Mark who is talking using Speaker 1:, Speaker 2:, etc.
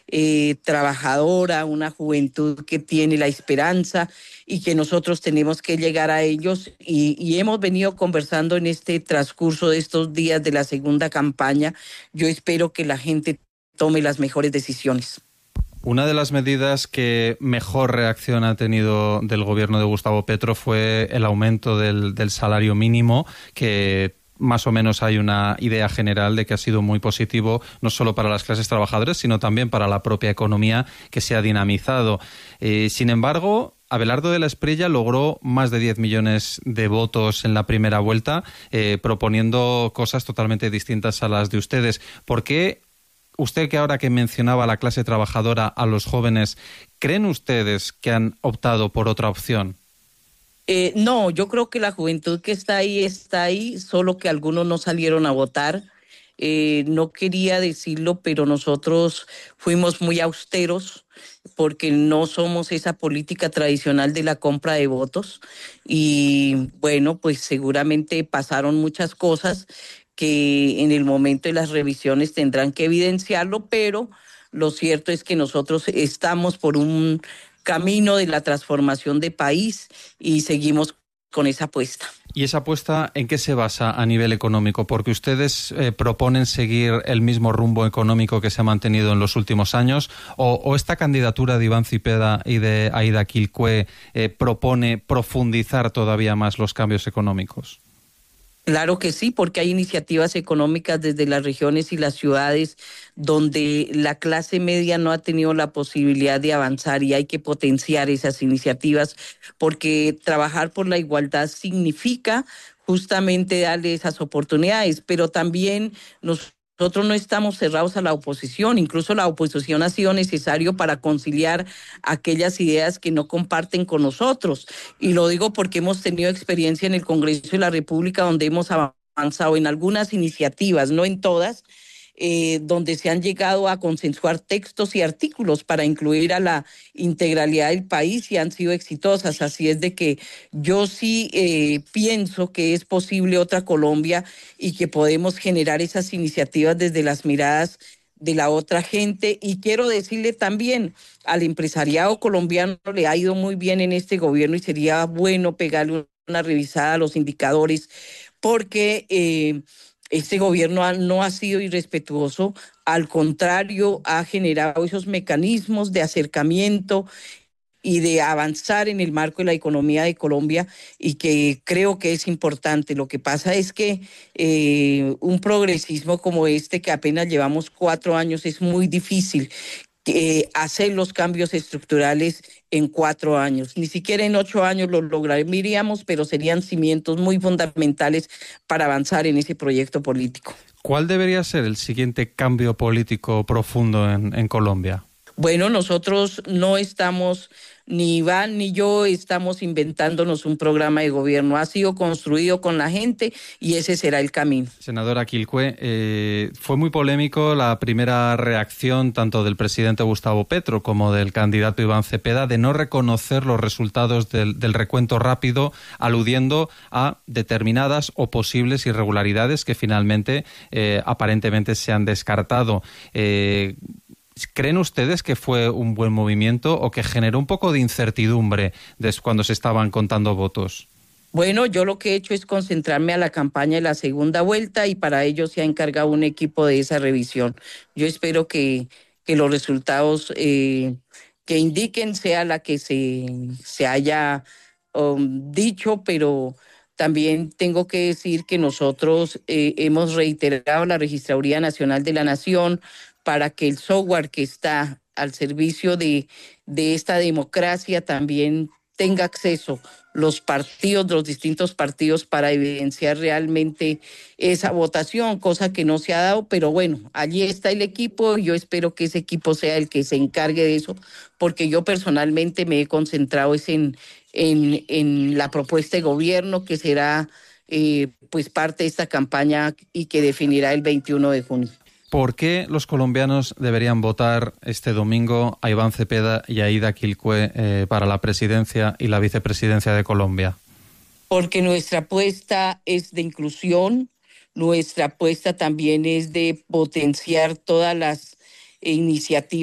Speaker 1: trabajadora, una juventud que tiene la esperanza y que nosotros tenemos que llegar a ellos y hemos venido conversando en este transcurso de estos días de la segunda campaña. Yo espero que la gente tome las mejores decisiones.
Speaker 2: Una de las medidas que mejor reacción ha tenido del gobierno de Gustavo Petro fue el aumento del salario mínimo, que más o menos hay una idea general de que ha sido muy positivo, no solo para las clases trabajadoras, sino también para la propia economía, que se ha dinamizado. Sin embargo, Abelardo de la Espriella logró más de 10 millones de votos en la primera vuelta, proponiendo cosas totalmente distintas a las de ustedes. ¿Por qué usted, que ahora que mencionaba a la clase trabajadora, a los jóvenes, creen ustedes que han optado por otra opción?
Speaker 1: No, yo creo que la juventud que está ahí, solo que algunos no salieron a votar. No quería decirlo, pero nosotros fuimos muy austeros porque no somos esa política tradicional de la compra de votos. Y bueno, pues seguramente pasaron muchas cosas que en el momento de las revisiones tendrán que evidenciarlo, pero lo cierto es que nosotros estamos por un camino de la transformación de país y seguimos con esa apuesta.
Speaker 2: ¿Y esa apuesta en qué se basa a nivel económico? Porque ustedes proponen seguir el mismo rumbo económico que se ha mantenido en los últimos años, o esta candidatura de Iván Cepeda y de Aída Quilpué propone profundizar todavía más los cambios económicos.
Speaker 1: Claro que sí, porque hay iniciativas económicas desde las regiones y las ciudades donde la clase media no ha tenido la posibilidad de avanzar y hay que potenciar esas iniciativas porque trabajar por la igualdad significa justamente darle esas oportunidades, pero también nosotros no estamos cerrados a la oposición, incluso la oposición ha sido necesario para conciliar aquellas ideas que no comparten con nosotros. Y lo digo porque hemos tenido experiencia en el Congreso de la República donde hemos avanzado en algunas iniciativas, no en todas, donde se han llegado a consensuar textos y artículos para incluir a la integralidad del país y han sido exitosas. Así es de que yo sí pienso que es posible otra Colombia y que podemos generar esas iniciativas desde las miradas de la otra gente. Y quiero decirle también al empresariado colombiano, le ha ido muy bien en este gobierno y sería bueno pegarle una revisada a los indicadores porque este gobierno no ha sido irrespetuoso, al contrario, ha generado esos mecanismos de acercamiento y de avanzar en el marco de la economía de Colombia y que creo que es importante. Lo que pasa es que un progresismo como este, que apenas llevamos 4 años, es muy difícil hacer los cambios estructurales en 4 años. Ni siquiera en 8 años lo lograríamos, pero serían cimientos muy fundamentales para avanzar en ese proyecto político.
Speaker 2: ¿Cuál debería ser el siguiente cambio político profundo en Colombia?
Speaker 1: Bueno, nosotros no estamos, ni Iván ni yo estamos inventándonos un programa de gobierno. Ha sido construido con la gente y ese será el camino.
Speaker 2: Senadora Quilpué, fue muy polémico la primera reacción tanto del presidente Gustavo Petro como del candidato Iván Cepeda de no reconocer los resultados del recuento rápido, aludiendo a determinadas o posibles irregularidades que finalmente aparentemente se han descartado. ¿Creen ustedes que fue un buen movimiento o que generó un poco de incertidumbre cuando se estaban contando votos?
Speaker 1: Bueno, yo lo que he hecho es concentrarme a la campaña de la segunda vuelta y para ello se ha encargado un equipo de esa revisión. Yo espero que los resultados que indiquen sea la que se haya dicho, pero también tengo que decir que nosotros hemos reiterado a la Registraduría Nacional de la Nación para que el software que está al servicio de esta democracia también tenga acceso los distintos partidos para evidenciar realmente esa votación, cosa que no se ha dado, pero bueno, allí está el equipo y yo espero que ese equipo sea el que se encargue de eso, porque yo personalmente me he concentrado en la propuesta de gobierno que será pues parte de esta campaña y que definirá el 21 de junio.
Speaker 2: ¿Por qué los colombianos deberían votar este domingo a Iván Cepeda y a Aída Quilpué para la presidencia y la vicepresidencia de Colombia?
Speaker 1: Porque nuestra apuesta es de inclusión, nuestra apuesta también es de potenciar todas las iniciativas